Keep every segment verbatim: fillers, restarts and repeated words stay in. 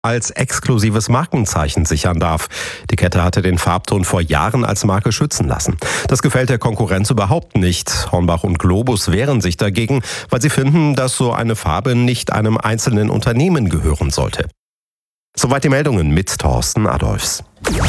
als exklusives Markenzeichen sichern darf. Die Kette hatte den Farbton vor Jahren als Marke schützen lassen. Das gefällt der Konkurrenz überhaupt nicht. Hornbach und Globus wehren sich dagegen, weil sie finden, dass so eine Farbe nicht einem einzelnen Unternehmen gehören sollte. Soweit die Meldungen mit Thorsten Adolfs.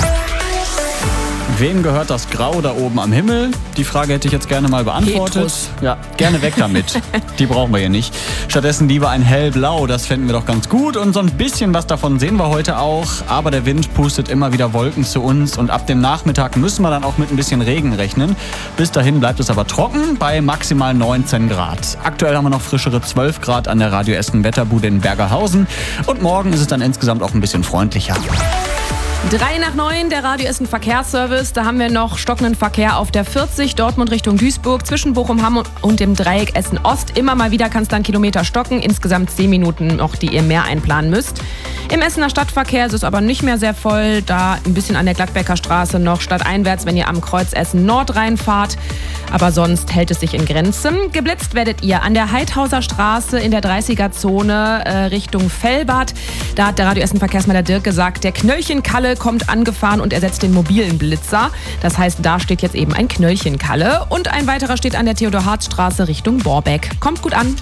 Wem gehört das Grau da oben am Himmel? Die Frage hätte ich jetzt gerne mal beantwortet. Petrus. Ja, gerne weg damit. Die brauchen wir hier nicht. Stattdessen lieber ein hellblau, das fänden wir doch ganz gut. Und so ein bisschen was davon sehen wir heute auch. Aber der Wind pustet immer wieder Wolken zu uns. Und ab dem Nachmittag müssen wir dann auch mit ein bisschen Regen rechnen. Bis dahin bleibt es aber trocken bei maximal neunzehn Grad. Aktuell haben wir noch frischere zwölf Grad an der Radio Essen Wetterbude in Bergerhausen. Und morgen ist es dann insgesamt auch ein bisschen freundlicher. Drei nach neun, der Radio Essen Verkehrsservice. Da haben wir noch stockenden Verkehr auf der vierzig, Dortmund Richtung Duisburg, zwischen Bochum, Hamm und dem Dreieck Essen Ost. Immer mal wieder kann es dann Kilometer stocken, insgesamt zehn Minuten noch, die ihr mehr einplanen müsst. Im Essener Stadtverkehr ist es aber nicht mehr sehr voll, da ein bisschen an der Gladbecker Straße noch stadteinwärts, wenn ihr am Kreuz Essen Nord reinfahrt. Aber sonst hält es sich in Grenzen. Geblitzt werdet ihr an der Heidhauser Straße in der dreißiger-Zone äh, Richtung Fellbad. Da hat der Radio Essen Verkehrsmelder Dirk gesagt, der Knöllchenkalle kommt angefahren und ersetzt den mobilen Blitzer. Das heißt, da steht jetzt eben ein Knöllchenkalle. Und ein weiterer steht an der Theodor-Hartz-Straße Richtung Borbeck. Kommt gut an.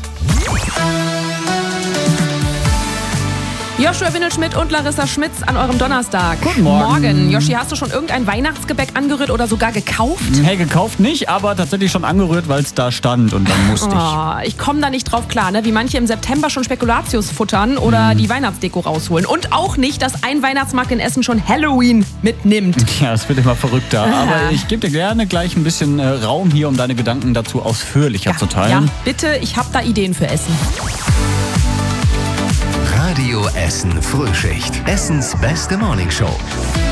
Joshua Windelschmidt und Larissa Schmitz an eurem Donnerstag. Guten Morgen. Morgen. Joshi, hast du schon irgendein Weihnachtsgebäck angerührt oder sogar gekauft? Hey, gekauft nicht, aber tatsächlich schon angerührt, weil es da stand und dann musste ich. Oh, ich komme da nicht drauf klar, ne? Wie manche im September schon Spekulatius futtern oder mm. die Weihnachtsdeko rausholen. Und auch nicht, dass ein Weihnachtsmarkt in Essen schon Halloween mitnimmt. Ja, es wird immer verrückter. Ah. Aber ich gebe dir gerne gleich ein bisschen äh, Raum hier, um deine Gedanken dazu ausführlicher ja, zu teilen. Ja, bitte, ich habe da Ideen für Essen. Radio Essen Frühschicht. Essens beste Morningshow.